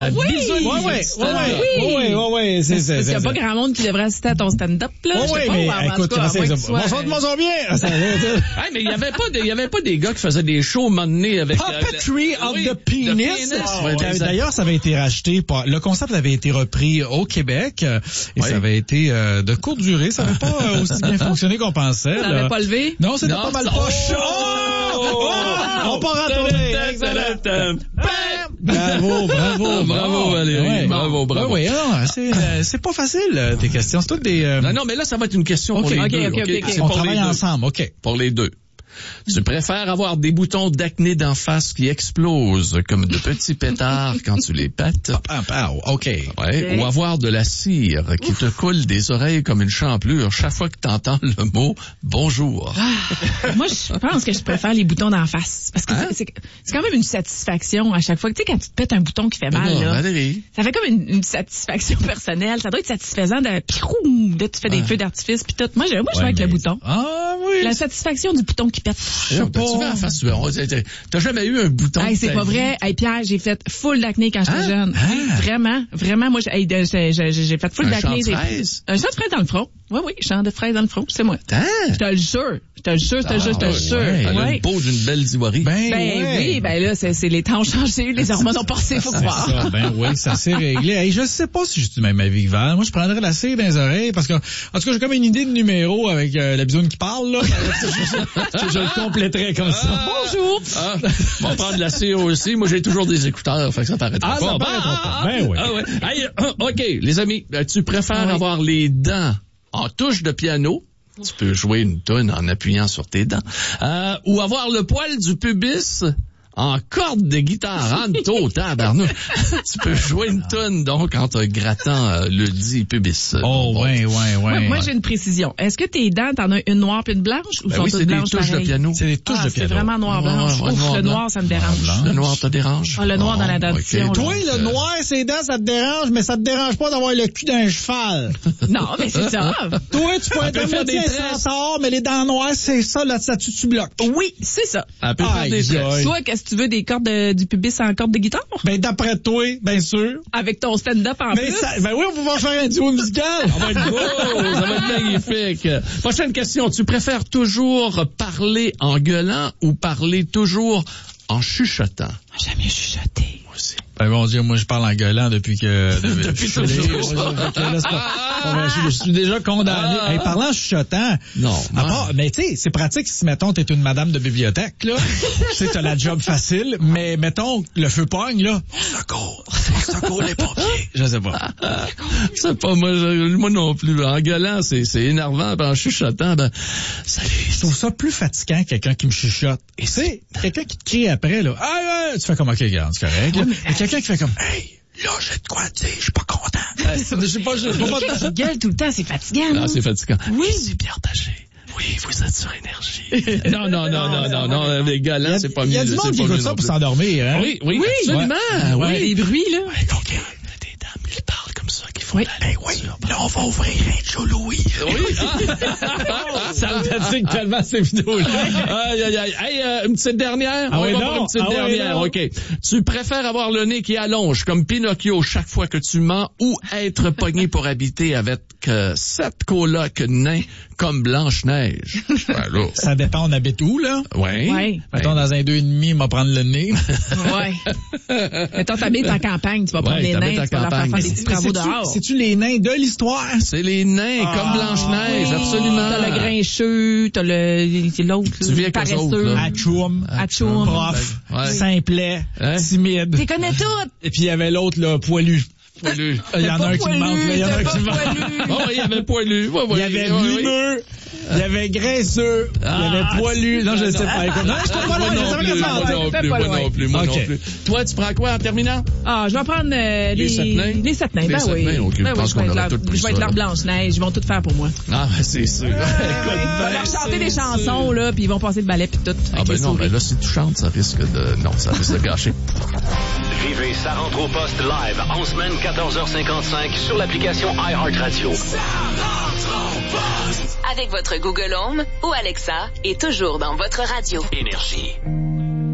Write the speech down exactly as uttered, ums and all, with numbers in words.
Oui! Oui, oui, oui, oui, oui, oui, c'est ça. Il n'y a pas grand monde qui devrait assister à ton stand-up, là. Oui, oui, mais écoute, comment c'est ça? Bonsoir, bonsoir bien! Hey, mais il n'y avait pas des, il y avait pas des gars qui faisaient des shows menés avec... Puppetry of the Penis. Ouais, d'ailleurs, ça avait été racheté par, le concept avait été repris au Québec, et ouais. ça avait été euh, de courte durée. Ça n'avait pas euh, aussi bien fonctionné qu'on pensait. Ça n'avait pas levé? Non, c'était pas mal poche. Oh! Oh! On part en tournée. Excellent. Bravo, bravo, bravo, Valérie. Ouais. Bravo, bravo. Oui, oui, non, c'est, euh, c'est pas facile, tes questions. C'est toutes des... Euh... Non, non, mais là, ça va être une question okay, pour les okay, deux. Okay, okay, okay. C'est On pour travaille les ensemble, OK. Pour les deux. Tu préfères avoir des boutons d'acné d'en face qui explosent comme de petits pétards quand tu les pètes? Ah, ah, OK. Ouais. Okay. Ou avoir de la cire qui Ouf. te coule des oreilles comme une champlure chaque fois que tu entends le mot bonjour. Ah, moi, je pense que je préfère les boutons d'en face. Parce que hein? c'est, c'est quand même une satisfaction à chaque fois. Tu sais, quand tu te pètes un bouton qui fait mal, non, là, Valérie. Ça fait comme une, une satisfaction personnelle. Ça doit être satisfaisant de... Pirou, de tu fais des ah. feux d'artifice puis tout. Moi, je, moi, je ouais, vais avec mais... le bouton. Ah oui. La satisfaction du bouton qui pète. Je sais pas. Tu vas en face, tu vas, t'as jamais eu un bouton. Hey, c'est pas vie. Vrai. Hey, Pierre, j'ai fait full d'acné quand j'étais ah, jeune. Ah. Oui, vraiment, vraiment. Moi, j'ai, j'ai, j'ai, j'ai fait full un d'acné. Champ de fraise. Un champ de fraise dans le front. Oui, oui, champ de fraise dans le front, c'est moi. Ah. Je te le jure. Je te le jure, je te le jure, je te le jure. Ouais. Elle a ouais. une peau d'une belle ivoirie. Ben, ben ouais. oui, ben là, c'est, c'est les temps ont changé, les hormones ont passé, faut croire. Ça, ben oui, ça s'est réglé. Hey, je sais pas si je suis même avis que Val. Moi, je prendrais la cire dans les oreilles parce que, en tout cas, j'ai comme une idée de numéro avec euh, la bisoune qui parle, là. je, je, je le compléterais comme ça. Ah. Bonjour. Ah. On va prendre la cire aussi. Moi, j'ai toujours des écouteurs, fait que ça paraîtra ah, pas. Ça paraîtra pas. Ben oui. Ah, ouais. Hey, OK, les amis, tu préfères oui. avoir les dents en touche de piano? Tu peux jouer une toune en appuyant sur tes dents. Euh, ou avoir le poil du pubis en corde de guitare. En tôt, tabarnouche. Tu peux jouer une toune, donc, en te grattant euh, le dit pubis. Oh, ouais, ouais, ouais. Moi, ouais. moi, j'ai une précision. Est-ce que tes dents, t'en as une noire puis une blanche? Ou ben sont oui, toutes c'est blanches des touches pareil? de piano. C'est des touches ah, de piano. C'est vraiment noir-blanche. Ah, ouais, Ouf, noir, le noir, ça me dérange. Blanche. Le noir te dérange? Ah, le noir dans la dentition. Okay. Toi, le noir, ses dents, ça te dérange, mais ça te dérange pas d'avoir le cul d'un cheval. Non, mais c'est ça. Toi, tu peux être un moitié centaure, mais les dents noires, c'est ça, là, ça tu, tu bloques. Oui, c'est ça. Elle peut faire des tresses. Toi, qu'est-ce que tu veux, des cordes de, du pubis en corde de guitare? Ben, d'après toi, bien sûr. Avec ton stand-up en mais plus. Ça, ben oui, on va pouvoir faire un duo musical. Ça va être beau, ça va être magnifique. Prochaine question. Tu préfères toujours parler en gueulant ou parler toujours en chuchotant? J'aime mieux chuchoter. Moi aussi. Ben bon Dieu, moi je parle en gueulant depuis que... depuis depuis je, toujours. je, je suis déjà condamné. Ah. Hey, parlant en chuchotant... Non. À part, mais tu sais, c'est pratique si, mettons, t'es une madame de bibliothèque, là. Tu sais, t'as la job facile, mais mettons, le feu pogne, là. On secours. On secours les pompiers. Je sais pas. C'est pas moi, je, moi non plus. En gueulant, c'est, c'est énervant. Ben, en chuchotant, ben, salut. Je trouve ça plus fatigant que quelqu'un qui me chuchote. Et c'est quelqu'un qui te crie après, là. Ah, ouais, tu fais comme, OK, regarde, c'est correct. Là. Mais quelqu'un qui fait comme, hey, là, j'ai de quoi dire, je suis pas content. Je sais pas, je sais pas. Quelqu'un qui gueule tout le temps, c'est fatigant. Non, c'est fatigant. Oui. C'est Pierre Taché. Oui, vous êtes sur énergie. non, non, non, non, non, non, les gars, là, c'est pas mieux. Il y a du monde qui écoute ça pour s'endormir, hein? Oui, oui, oui absolument. Ouais. Oui, les bruits, là. Ouais, donc, il y a des dames qui parlent comme ça, qui font oui. la ben oui, là, on va ouvrir un Joe Louis. Oui. Ça me fatigue tellement, ces vidéos-là. Aïe, aïe, aïe. Hey, euh, une petite dernière? Ah on oui, va non. prendre une petite ah dernière. Oui, OK. Tu préfères avoir le nez qui allonge comme Pinocchio chaque fois que tu mens ou être pogné pour habiter avec euh, sept colocs nains comme Blanche-Neige? Ben, ça dépend, on habite où, là? Oui. Oui. Mettons, dans un deux et demi, il va prendre le nez. Oui. Mettons, t'habites en campagne, tu vas prendre ouais, les nains, tu vas leur faire faire des petits travaux dehors. C'est-tu les nains de l'histoire? C'est les nains, ah, comme Blanche-Neige, oui. Absolument. T'as le grincheux, t'as le, c'est l'autre, tu viens paresseux. Atchoum. Atchoum. Prof. Ouais. Simplet. Hein? Timide. Tu connais toutes. Et puis, il y avait l'autre, là, poilu. Poilu. Il y en a un qui me manque, là. Il y en a un qui me manque. Oh, il y avait poilu. Ouais, ouais, il y avait ouais, vineux. Ouais. Il y avait graisseux, ah, il y avait poilu. Non, je ne sais pas. Écoute, non, je ne pas loin, je savais que ça Moi non plus, moi non plus, moi non plus. Toi, tu prends quoi en terminant? Ah, je vais prendre euh, les sept nains. Les sept nains, ben oui. Je pense qu'on aurait tout pris ça. Je vais être leur Blanche-Neige, ils vont tout faire pour moi. Ah, ben c'est sûr. Ils vont leur chanter des chansons, là, puis ils vont passer le ballet, puis tout. Ah, ben non, mais là, si tu chantes, ça risque de... Non, ça risque de gâcher. Vivez Ça rentre au poste live en semaine quatorze heures cinquante-cinq sur l'application iHeartRadio. Ça rentre au poste! Avec votre Google Home ou Alexa et toujours dans votre radio. Énergie.